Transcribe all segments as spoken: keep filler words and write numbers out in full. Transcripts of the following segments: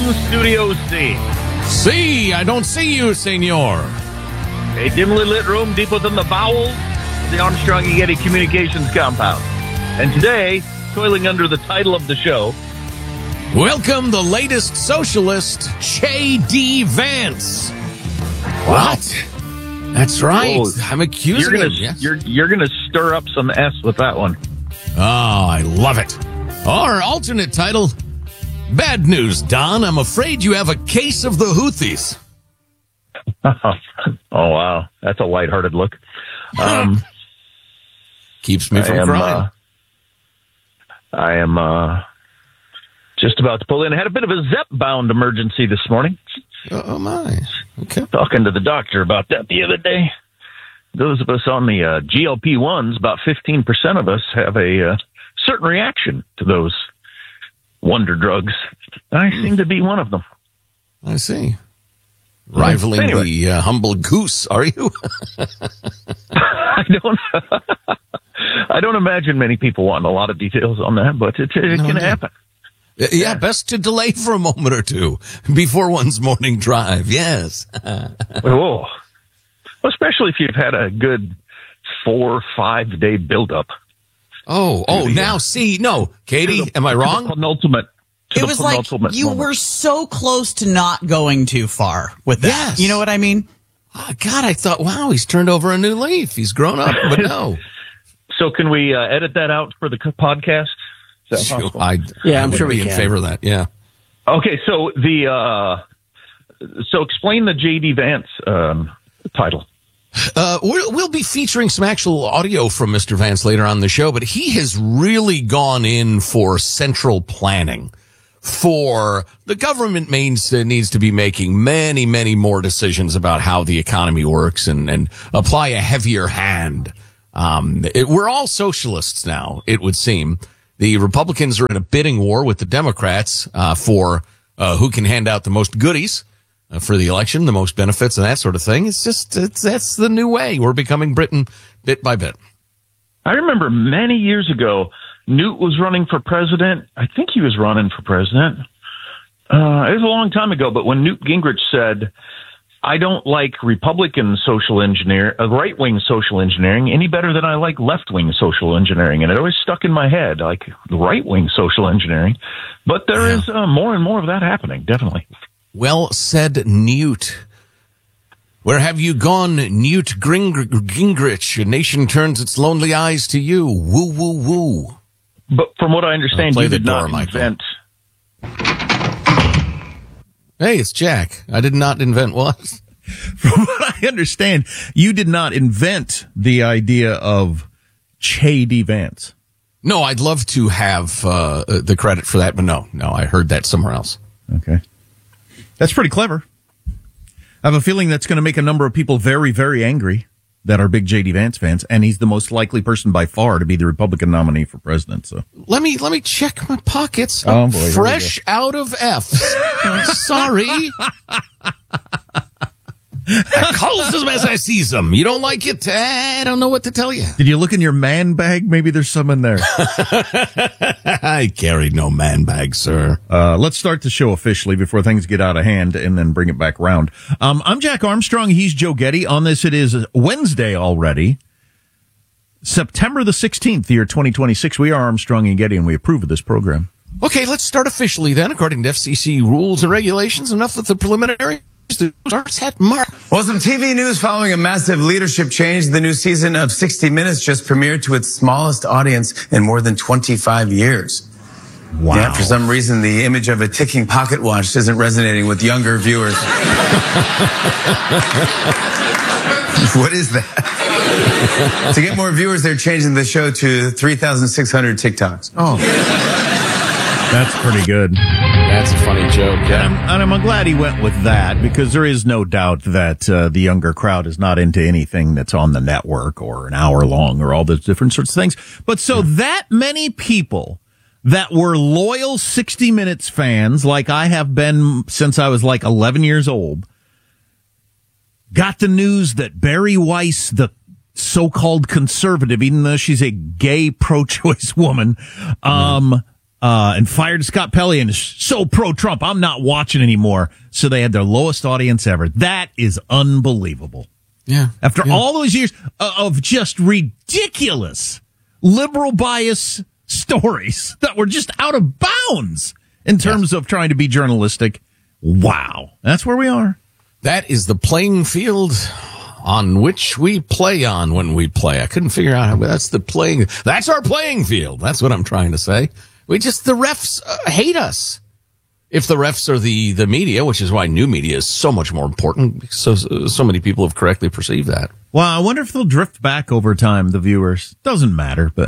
Studio C. See, I don't see you, senor. A dimly lit room deep within the bowels of the Armstrong and Getty Communications compound. And today, toiling under the title of the show, welcome the latest socialist, Che D. Vance. What? That's right. Whoa. I'm accusing you're gonna, him. Yes. You're, you're going to stir up some S with that one. Oh, I love it. Our alternate title, bad news, Don. I'm afraid you have a case of the Houthis. Oh, wow. That's a lighthearted look. Um, Keeps me from I am, crying. Uh, I am uh, just about to pull in. I had a bit of a Zep-bound emergency this morning. Oh, my. Okay. Talking to the doctor about that the other day. Those of us on the uh, G L P ones, about fifteen percent of us have a uh, certain reaction to those wonder drugs. I seem to be one of them. I see. Rivaling anyway. the uh, humble goose, are you? I don't. I don't imagine many people want a lot of details on that, but it, it No, can no. happen. Yeah, yeah, best to delay for a moment or two before one's morning drive. Yes. Oh, especially if you've had a good four, five day buildup. Oh, oh, the, now uh, see, no, Katie, the, am I to wrong? The penultimate. To It the was like penultimate you moment. were so close to not going too far with that. Yes. You know what I mean? Oh, God, I thought, wow, he's turned over a new leaf. He's grown up, but no. So can we uh, edit that out for the c- podcast? Is that possible? I, Yeah, I I'm would sure be we in can. favor of that. Yeah. Okay, so the uh, so explain the J D Vance um, title. Uh, we'll, we'll be featuring some actual audio from Mister Vance later on in the show, but he has really gone in for central planning. For the government means, uh, needs to be making many, many more decisions about how the economy works and, and apply a heavier hand. Um, it, we're all socialists now, it would seem. The Republicans are in a bidding war with the Democrats uh, for uh, who can hand out the most goodies uh, for the election, the most benefits and that sort of thing. It's just, it's, that's the new way. We're becoming Britain bit by bit. I remember many years ago, Newt was running for president. I think he was running for president. Uh, it was a long time ago, but when Newt Gingrich said, I don't like Republican social engineer, uh, right-wing social engineering any better than I like left-wing social engineering. And it always stuck in my head, like right-wing social engineering. But there Yeah. is uh, more and more of that happening, definitely. Well said, Newt. Where have you gone, Newt Gring- Gingrich? A nation turns its lonely eyes to you. Woo, woo, woo. But from what I understand, Uh, play you the did door, not Michael. invent... Hey, it's Jack. I did not invent what? From what I understand, you did not invent the idea of Che D. Vance. No, I'd love to have uh, the credit for that, but no, no, I heard that somewhere else. Okay. That's pretty clever. I have a feeling that's going to make a number of people very, very angry that are big J D. Vance fans, and he's the most likely person by far to be the Republican nominee for president. So Let me let me check my pockets. Oh, I'm boy, here we fresh out of F's. Sorry. I calls them as I sees them. You don't like it? I don't know what to tell you. did you look in your man bag? Maybe there's some in there. I carry no man bag, sir. Uh, let's start the show officially before things get out of hand and then bring it back round. Um, I'm Jack Armstrong. He's Joe Getty. On this, it is Wednesday already, September the sixteenth, the year twenty twenty-six. We are Armstrong and Getty, and we approve of this program. Okay, let's start officially then, according to F C C rules and regulations. Enough with the preliminary. Starts at Mark. Well, some T V news following a massive leadership change. The new season of sixty minutes just premiered to its smallest audience in more than twenty-five years. Wow. Yeah, for some reason, the image of a ticking pocket watch isn't resonating with younger viewers. What is that? To get more viewers, they're changing the show to three thousand six hundred TikToks. Oh, that's pretty good. That's a funny joke. And I'm, and I'm glad he went with that because there is no doubt that uh, the younger crowd is not into anything that's on the network or an hour long or all those different sorts of things. But so that many people that were loyal sixty minutes fans, like I have been since I was like eleven years old, got the news that Barry Weiss, the so-called conservative, even though she's a gay pro-choice woman, um, uh, and fired Scott Pelley and is so pro-Trump, I'm not watching anymore. So they had their lowest audience ever. That is unbelievable. Yeah. After yeah. all those years of just ridiculous liberal bias stories that were just out of bounds in terms yeah. of trying to be journalistic. Wow. That's where we are. That is the playing field on which we play on when we play. I couldn't figure out how that's the playing. That's our playing field. That's what I'm trying to say. We just, the refs uh, hate us. If the refs are the, the media, which is why new media is so much more important, because so, so many people have correctly perceived that. Well, I wonder if they'll drift back over time, the viewers. Doesn't matter, but.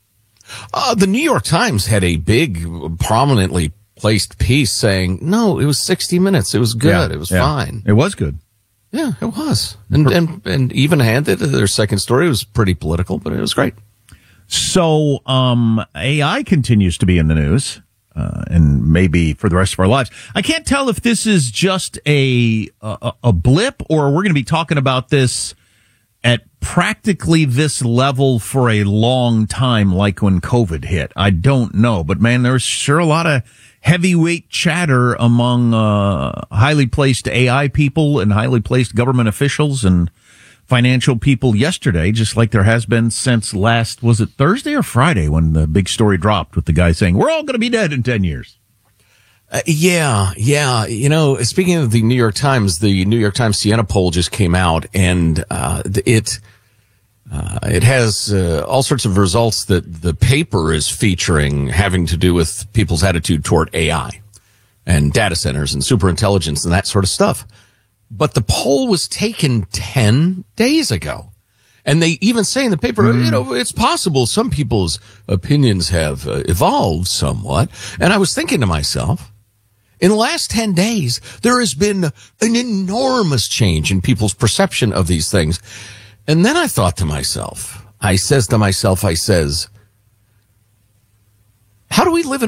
Uh, the New York Times had a big, prominently placed piece saying, no, it was sixty minutes. It was good. Yeah, it was yeah. fine. It was good. Yeah, it was. And, and, and even handed, their second story was pretty political, but it was great. So, um, A I continues to be in the news, uh, and maybe for the rest of our lives. I can't tell if this is just a, a, a blip or we're going to be talking about this at practically this level for a long time, like when COVID hit. I don't know, but man, there's sure a lot of heavyweight chatter among, uh, highly placed A I people and highly placed government officials and financial people yesterday, just like there has been since last, was it Thursday or Friday when the big story dropped with the guy saying, we're all going to be dead in ten years. Uh, yeah, yeah. You know, speaking of the New York Times, the New York Times Siena poll just came out, and uh, it uh, it has uh, all sorts of results that the paper is featuring having to do with people's attitude toward A I and data centers and superintelligence and that sort of stuff. But the poll was taken ten days ago. And they even say in the paper, mm. you know, it's possible some people's opinions have uh, evolved somewhat. And I was thinking to myself, in the last ten days, there has been an enormous change in people's perception of these things. And then I thought to myself, I says to myself, I says, how do we live in